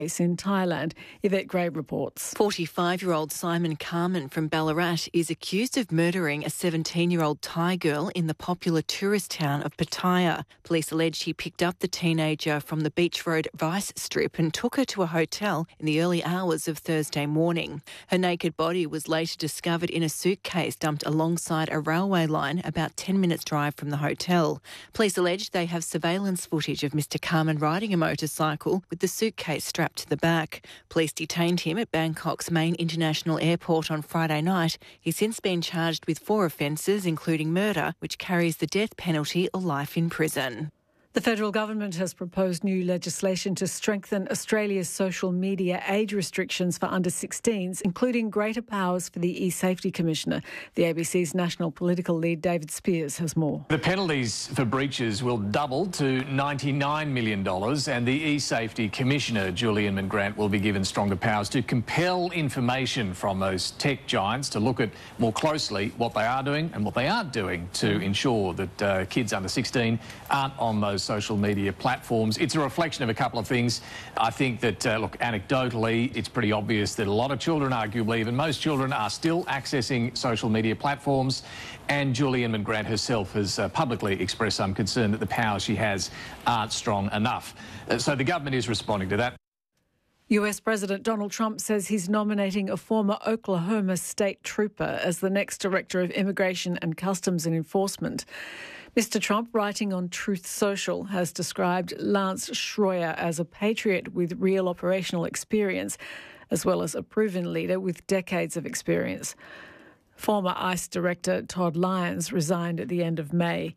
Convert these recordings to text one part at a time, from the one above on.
in Thailand. Yvette Gray reports. 45-year-old Simon Carmen from Ballarat is accused of murdering a 17-year-old Thai girl in the popular tourist town of Pattaya. Police alleged he picked up the teenager from the Beach Road Vice Strip and took her to a hotel in the early hours of Thursday morning. Her naked body was later discovered in a suitcase dumped alongside a railway line about 10 minutes' drive from the hotel. Police alleged they have surveillance footage of Mr Carmen riding a motorcycle with the suitcase strapped to the back. Police detained him at Bangkok's main international airport on Friday night. He's since been charged with 4 offences, including murder, which carries the death penalty or life in prison. The federal government has proposed new legislation to strengthen Australia's social media age restrictions for under-16s, including greater powers for the eSafety Commissioner. The ABC's national political lead, David Spears, has more. The penalties for breaches will double to $99 million and the eSafety Commissioner, Julie Inman-Grant, will be given stronger powers to compel information from those tech giants to look at more closely what they are doing and what they aren't doing to ensure that kids under 16 aren't on those social media platforms. It's a reflection of a couple of things. I think that, look, anecdotally, it's pretty obvious that a lot of children, arguably even most children, are still accessing social media platforms, and Julie Inman-Grant herself has publicly expressed some concern that the powers she has aren't strong enough. So the government is responding to that. US President Donald Trump says he's nominating a former Oklahoma state trooper as the next Director of Immigration and Customs and Enforcement. Mr Trump, writing on Truth Social, has described Lance Schroyer as a patriot with real operational experience, as well as a proven leader with decades of experience. Former ICE Director Todd Lyons resigned at the end of May.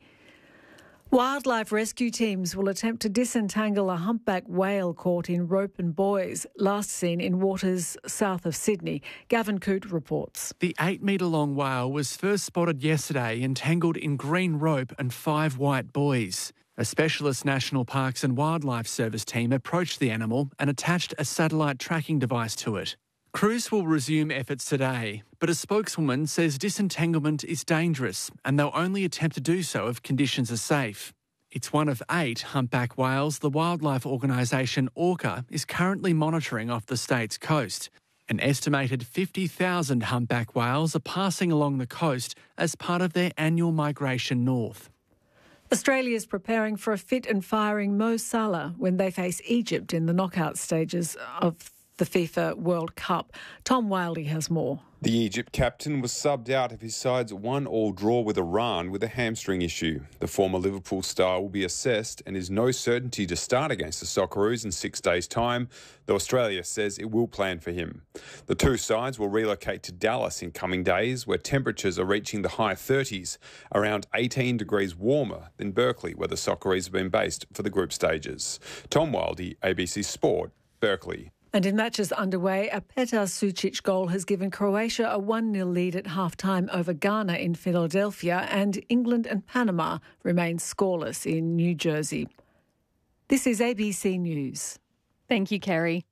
Wildlife rescue teams will attempt to disentangle a humpback whale caught in rope and buoys, last seen in waters south of Sydney. Gavin Coote reports. The 8-metre-long whale was first spotted yesterday entangled in green rope and 5 white buoys. A specialist National Parks and Wildlife Service team approached the animal and attached a satellite tracking device to it. Crews will resume efforts today, but a spokeswoman says disentanglement is dangerous and they'll only attempt to do so if conditions are safe. It's one of 8 humpback whales the wildlife organisation Orca is currently monitoring off the state's coast. An estimated 50,000 humpback whales are passing along the coast as part of their annual migration north. Australia is preparing for a fit and firing Mo Salah when they face Egypt in the knockout stages of the FIFA World Cup. Tom Wildey has more. The Egypt captain was subbed out of his side's 1-1 draw with Iran with a hamstring issue. The former Liverpool star will be assessed and is no certainty to start against the Socceroos in 6 days' time, though Australia says it will plan for him. The two sides will relocate to Dallas in coming days, where temperatures are reaching the high 30s, around 18 degrees warmer than Berkeley, where the Socceroos have been based for the group stages. Tom Wildey, ABC Sport, Berkeley. And in matches underway, a Petar Sucic goal has given Croatia a 1-0 lead at half-time over Ghana in Philadelphia, and England and Panama remain scoreless in New Jersey. This is ABC News. Thank you, Kerry.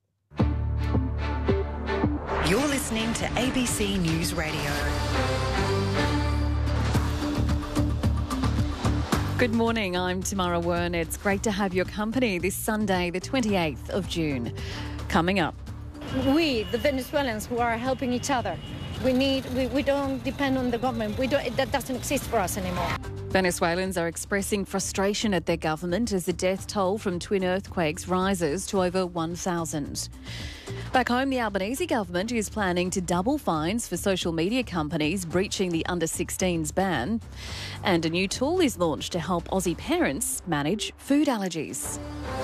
You're listening to ABC News Radio. Good morning, I'm Tamara Wern. It's great to have your company this Sunday, the 28th of June. Coming up. We, the Venezuelans who are helping each other, we don't depend on the government. That doesn't exist for us anymore. Venezuelans are expressing frustration at their government as the death toll from twin earthquakes rises to over 1,000. Back home, the Albanese government is planning to double fines for social media companies breaching the under-16s ban. And a new tool is launched to help Aussie parents manage food allergies.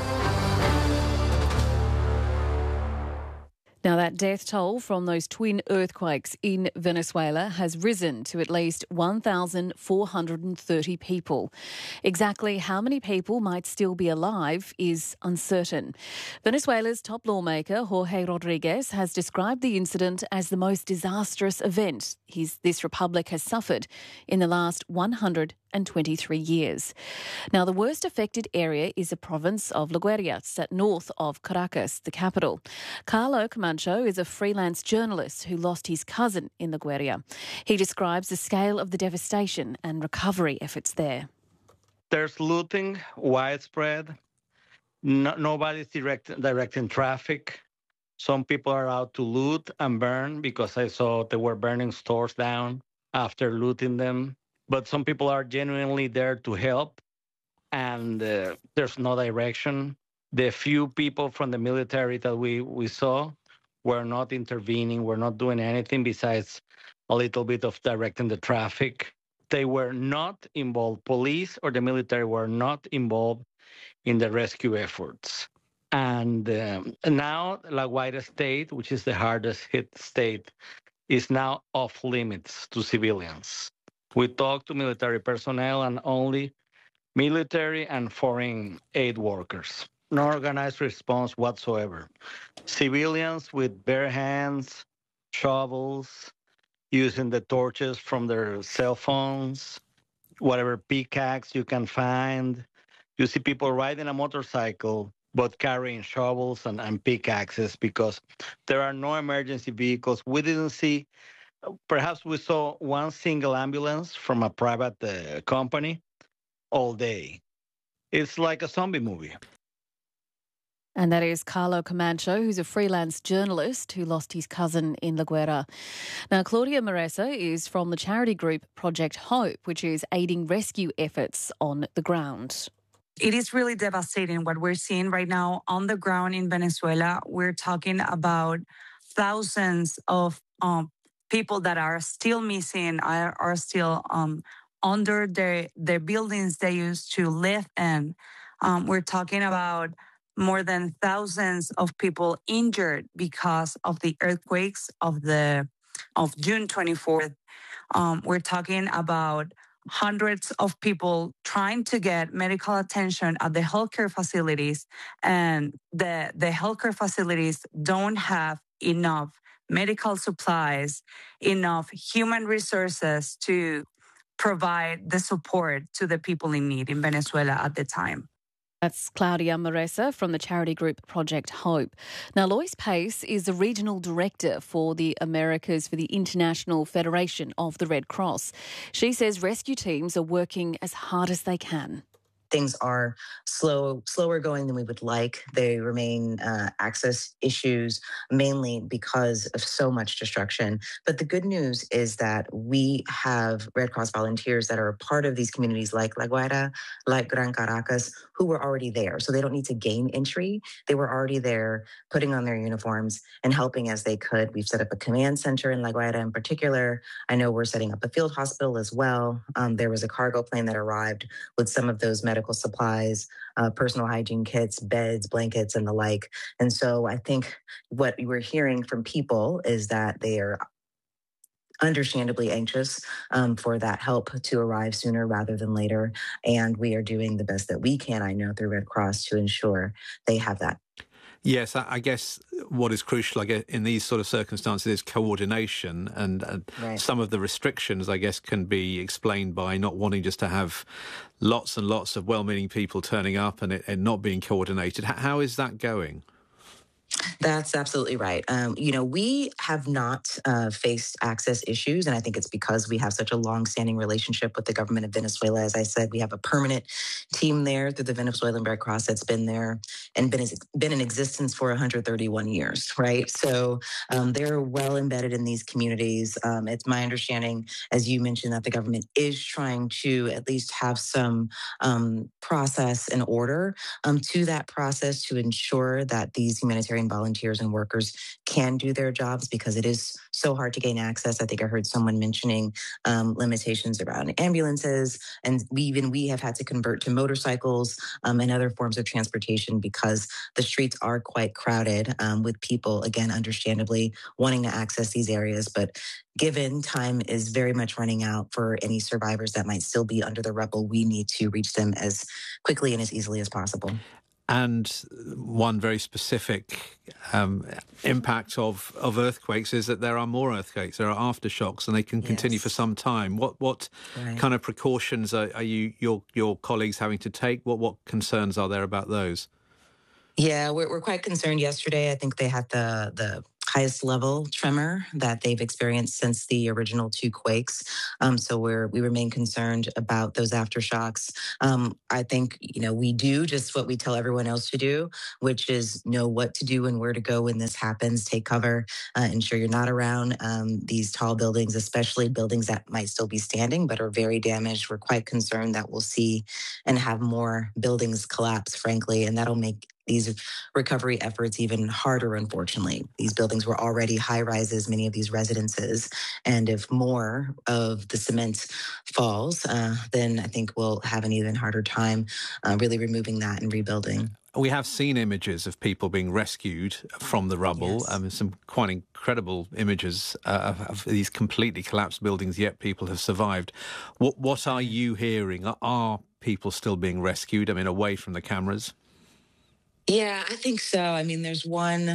Now, that death toll from those twin earthquakes in Venezuela has risen to at least 1,430 people. Exactly how many people might still be alive is uncertain. Venezuela's top lawmaker, Jorge Rodriguez, has described the incident as the most disastrous event this republic has suffered in the last 123 years. Now, the worst affected area is the province of La Guaira, set north of Caracas, the capital. Carlo Camacho is a freelance journalist who lost his cousin in La Guaira. He describes the scale of the devastation and recovery efforts there. There's looting widespread. Nobody's directing traffic. Some people are out to loot and burn because I saw they were burning stores down after looting them. But some people are genuinely there to help, and there's no direction. The few people from the military that we saw were not intervening, were not doing anything besides a little bit of directing the traffic. They were not involved. Police or the military were not involved in the rescue efforts. And now La Guaira state, which is the hardest hit state, is now off limits to civilians. We talked to military personnel and only military and foreign aid workers. No organized response whatsoever. Civilians with bare hands, shovels, using the torches from their cell phones, whatever pickaxe you can find. You see people riding a motorcycle, but carrying shovels and pickaxes because there are no emergency vehicles. We didn't see, perhaps we saw one single ambulance from a private company all day. It's like a zombie movie. And that is Carlo Comancho, who's a freelance journalist who lost his cousin in La Guaira. Now, Claudia Maresa is from the charity group Project Hope, which is aiding rescue efforts on the ground. It is really devastating what we're seeing right now on the ground in Venezuela. We're talking about thousands of people that are still missing, are still under the buildings they used to live in. We're talking about more than thousands of people injured because of the earthquakes of June 24th. We're talking about hundreds of people trying to get medical attention at the healthcare facilities, and the healthcare facilities don't have enough medical supplies, enough human resources to provide the support to the people in need in Venezuela at the time. That's Claudia Maresa from the charity group Project Hope. Now, Lois Pace is the regional director for the Americas for the International Federation of the Red Cross. She says rescue teams are working as hard as they can. Things are slower going than we would like. They remain access issues, mainly because of so much destruction. But the good news is that we have Red Cross volunteers that are a part of these communities like La Guaira, like Gran Caracas, who were already there. So they don't need to gain entry. They were already there, putting on their uniforms and helping as they could. We've set up a command center in La Guaira in particular. I know we're setting up a field hospital as well. There was a cargo plane that arrived with some of those medical supplies, personal hygiene kits, beds, blankets, and the like. And so I think what we're hearing from people is that they are understandably anxious for that help to arrive sooner rather than later. And we are doing the best that we can, I know, through Red Cross to ensure they have that. Yes, I guess what is crucial, in these sort of circumstances is coordination, and right. Some of the restrictions, I guess, can be explained by not wanting just to have lots and lots of well-meaning people turning up and it not being coordinated. How is that going? That's absolutely right. We have not faced access issues, and I think it's because we have such a long-standing relationship with the government of Venezuela. As I said, we have a permanent team there through the Venezuelan Red Cross that's been there and been in existence for 131 years, right? So they're well embedded in these communities. It's my understanding, as you mentioned, that the government is trying to at least have some process and order to that process to ensure that these humanitarian volunteers and workers can do their jobs, because it is so hard to gain access. I think I heard someone mentioning limitations around ambulances, and we have had to convert to motorcycles and other forms of transportation because the streets are quite crowded with people, again, understandably wanting to access these areas. But given time is very much running out for any survivors that might still be under the rubble, we need to reach them as quickly and as easily as possible. And one very specific impact of earthquakes is that there are more earthquakes, there are aftershocks, and they can continue for some time. What kind of precautions are your colleagues having to take? What concerns are there about those? Yeah, we're quite concerned. Yesterday, I think they had the highest level tremor that they've experienced since the original 2 quakes. So we remain concerned about those aftershocks. I think, we do just what we tell everyone else to do, which is know what to do and where to go when this happens. Take cover, ensure you're not around these tall buildings, especially buildings that might still be standing but are very damaged. We're quite concerned that we'll see and have more buildings collapse, frankly, and that'll make these recovery efforts even harder, unfortunately. These buildings were already high rises, many of these residences. And if more of the cement falls, then I think we'll have an even harder time really removing that and rebuilding. We have seen images of people being rescued from the rubble. Yes. Some quite incredible images of these completely collapsed buildings, yet people have survived. What are you hearing? Are people still being rescued, away from the cameras? Yeah, I think so. There's one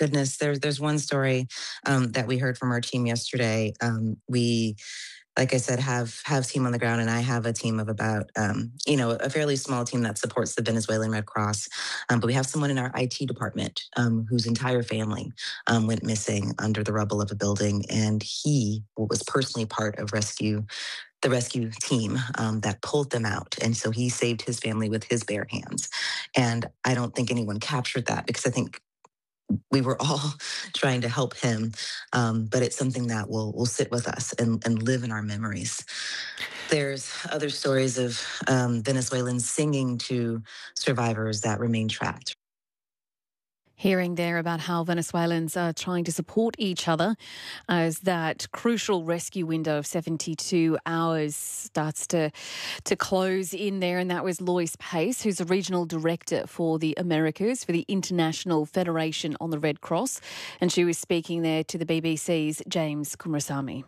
story that we heard from our team yesterday. We, like I said, have team on the ground, and I have a team of about, a fairly small team that supports the Venezuelan Red Cross. But we have someone in our IT department whose entire family went missing under the rubble of a building, and he was personally part of the rescue team that pulled them out. And so he saved his family with his bare hands. And I don't think anyone captured that because I think we were all trying to help him. But it's something that will sit with us and live in our memories. There's other stories of Venezuelans singing to survivors that remain trapped. Hearing there about how Venezuelans are trying to support each other as that crucial rescue window of 72 hours starts to close in there. And that was Lois Pace, who's a regional director for the Americas for the International Federation on the Red Cross. And she was speaking there to the BBC's James Kumrasamy.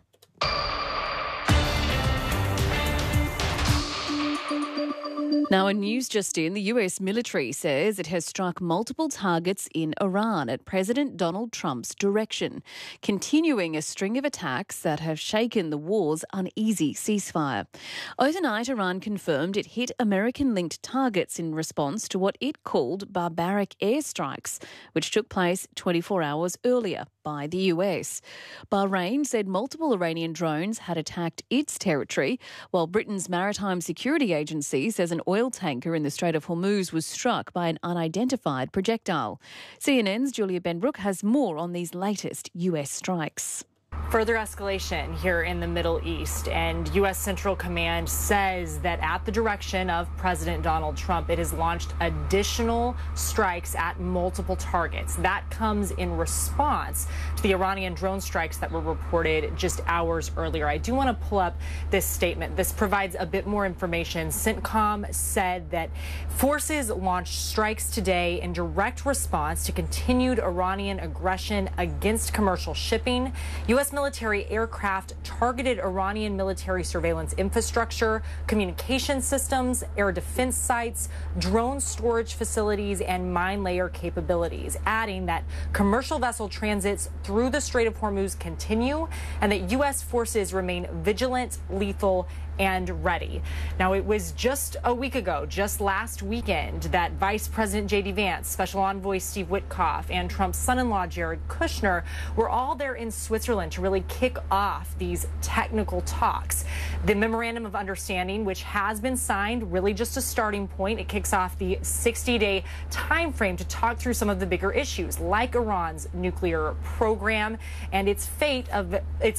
Now, in news just in, the US military says it has struck multiple targets in Iran at President Donald Trump's direction, continuing a string of attacks that have shaken the war's uneasy ceasefire. Overnight, Iran confirmed it hit American-linked targets in response to what it called barbaric airstrikes, which took place 24 hours earlier by the US. Bahrain said multiple Iranian drones had attacked its territory, while Britain's Maritime Security Agency says an oil tanker in the Strait of Hormuz was struck by an unidentified projectile. CNN's Julia Benbrook has more on these latest US strikes. Further escalation here in the Middle East, and U.S. Central Command says that at the direction of President Donald Trump, it has launched additional strikes at multiple targets. That comes in response to the Iranian drone strikes that were reported just hours earlier. I do want to pull up this statement. This provides a bit more information. CENTCOM said that forces launched strikes today in direct response to continued Iranian aggression against commercial shipping. U.S. military aircraft targeted Iranian military surveillance infrastructure, communication systems, air defense sites, drone storage facilities, and mine layer capabilities, adding that commercial vessel transits through the Strait of Hormuz continue and that U.S. forces remain vigilant, lethal, and ready. Now, it was just a week ago, just last weekend, that Vice President J.D. Vance, Special Envoy Steve Witkoff, and Trump's son-in-law Jared Kushner were all there in Switzerland to really kick off these technical talks. The Memorandum of Understanding, which has been signed, really just a starting point. It kicks off the 60-day time frame to talk through some of the bigger issues, like Iran's nuclear program and the fate of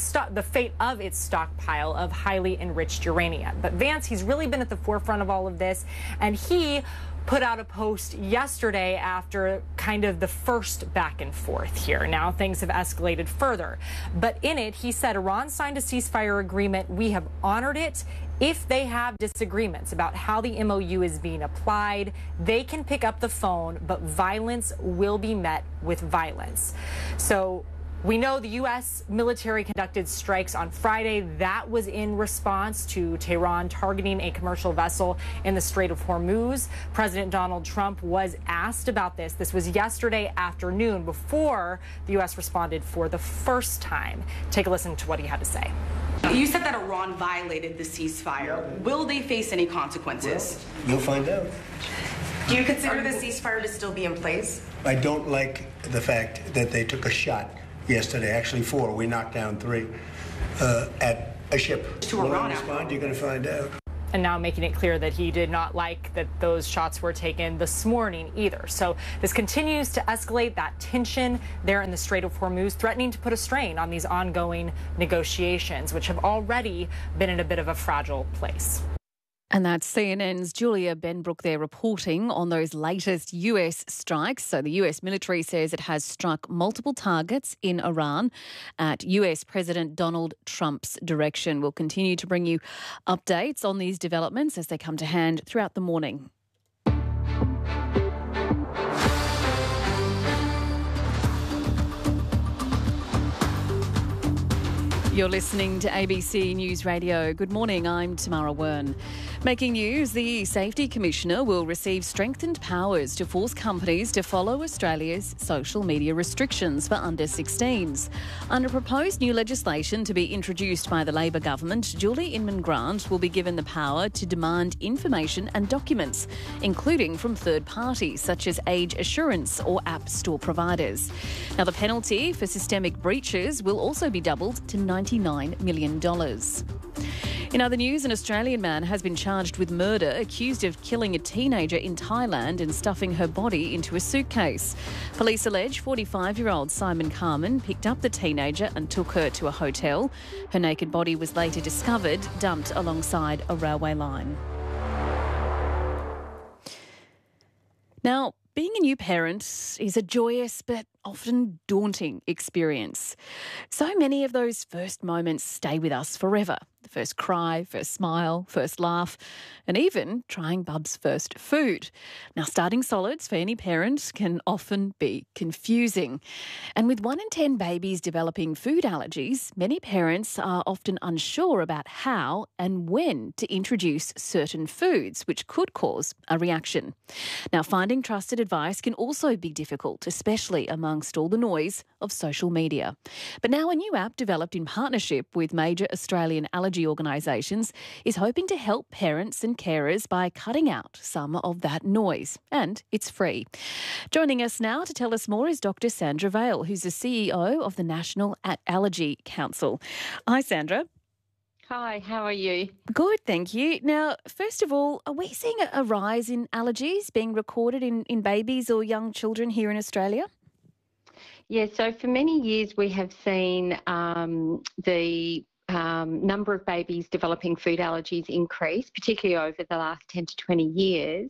its stockpile of highly enriched uranium. But Vance, he's really been at the forefront of all of this, and he put out a post yesterday after kind of the first back and forth here. Now things have escalated further. But in it, he said, Iran signed a ceasefire agreement. We have honored it. If they have disagreements about how the MOU is being applied, they can pick up the phone, but violence will be met with violence. So we know the U.S. military conducted strikes on Friday. That was in response to Tehran targeting a commercial vessel in the Strait of Hormuz. President Donald Trump was asked about this. This was yesterday afternoon before the U.S. responded for the first time. Take a listen to what he had to say. You said that Iran violated the ceasefire. Will they face any consequences? Well, you'll find out. Do you consider the ceasefire to still be in place? I don't like the fact that they took a shot yesterday, actually 4. We knocked down 3 at a ship. To Will Iran, I respond? You're going to find out. And now making it clear that he did not like that those shots were taken this morning either. So this continues to escalate that tension there in the Strait of Hormuz, threatening to put a strain on these ongoing negotiations, which have already been in a bit of a fragile place. And that's CNN's Julia Benbrook there reporting on those latest US strikes. So the US military says it has struck multiple targets in Iran at US President Donald Trump's direction. We'll continue to bring you updates on these developments as they come to hand throughout the morning. You're listening to ABC News Radio. Good morning, I'm Tamara Wern. Making news, the Safety Commissioner will receive strengthened powers to force companies to follow Australia's social media restrictions for under 16s. Under proposed new legislation to be introduced by the Labor government, Julie Inman-Grant will be given the power to demand information and documents, including from third parties such as age assurance or app store providers. Now, the penalty for systemic breaches will also be doubled to $99 million. In other news, an Australian man has been charged with murder, accused of killing a teenager in Thailand and stuffing her body into a suitcase. Police allege 45-year-old Simon Carman picked up the teenager and took her to a hotel. Her naked body was later discovered, dumped alongside a railway line. Now, being a new parent is a joyous but often daunting experience. So many of those first moments stay with us forever. The first cry, first smile, first laugh, and even trying Bub's first food. Now, starting solids for any parent can often be confusing. And with 1 in 10 babies developing food allergies, many parents are often unsure about how and when to introduce certain foods, which could cause a reaction. Now, finding trusted advice can also be difficult, especially amongst all the noise of social media. But now a new app developed in partnership with major Australian allergy organisations is hoping to help parents and carers by cutting out some of that noise. And it's free. Joining us now to tell us more is Dr. Sandra Vale, who's the CEO of the National Allergy Council. Hi, Sandra. Hi, how are you? Good, thank you. Now, first of all, are we seeing a rise in allergies being recorded in babies or young children here in Australia? Yeah, so for many years we have seen the number of babies developing food allergies increase, particularly over the last 10 to 20 years.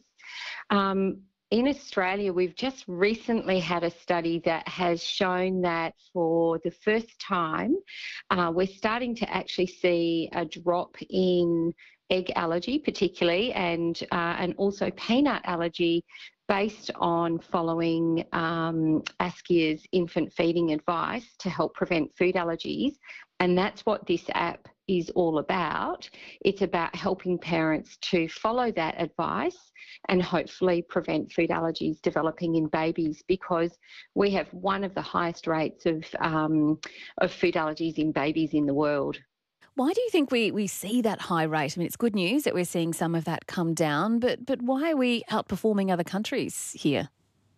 In Australia, we've just recently had a study that has shown that for the first time, we're starting to actually see a drop in egg allergy particularly, and also peanut allergy based on following Askear's infant feeding advice to help prevent food allergies. And that's what this app is all about. It's about helping parents to follow that advice and hopefully prevent food allergies developing in babies, because we have one of the highest rates of food allergies in babies in the world. Why do you think we see that high rate? I mean, it's good news that we're seeing some of that come down, but why are we outperforming other countries here?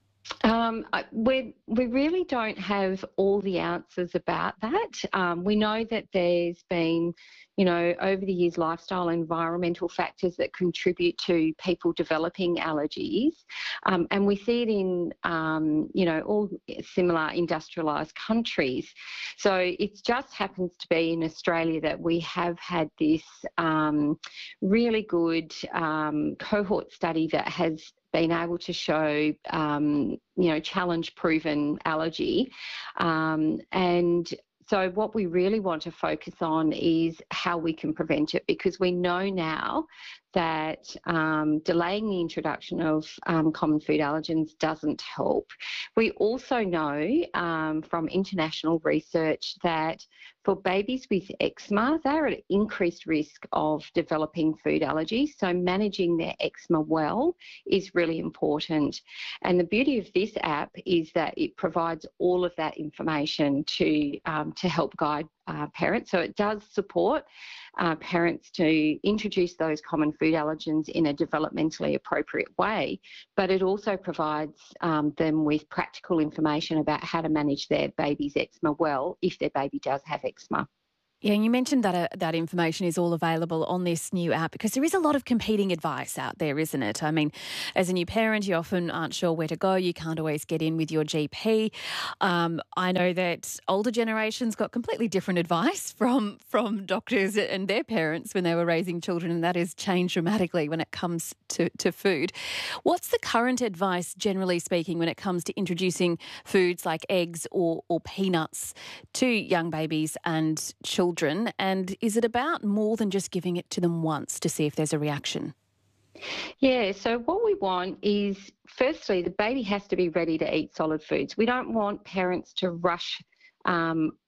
We really don't have all the answers about that. We know that there's been, over the years, lifestyle and environmental factors that contribute to people developing allergies. And we see it in, all similar industrialised countries. So it just happens to be in Australia that we have had this really good cohort study that has been able to show, challenge-proven allergy. And so what we really want to focus on is how we can prevent it, because we know now that delaying the introduction of common food allergens doesn't help. We also know from international research that for babies with eczema, they're at increased risk of developing food allergies. So managing their eczema well is really important. And the beauty of this app is that it provides all of that information to to help guide parents. So it does support parents to introduce those common food allergens in a developmentally appropriate way, but it also provides them with practical information about how to manage their baby's eczema well if their baby does have eczema. Yeah, and you mentioned that that information is all available on this new app because there is a lot of competing advice out there, isn't it? I mean, as a new parent, you often aren't sure where to go. You can't always get in with your GP. I know that older generations got completely different advice from doctors and their parents when they were raising children, and that has changed dramatically when it comes to food. What's the current advice, generally speaking, when it comes to introducing foods like eggs or peanuts to young babies and children? And is it about more than just giving it to them once to see if there's a reaction? Yeah, so what we want is, firstly, the baby has to be ready to eat solid foods. We don't want parents to rush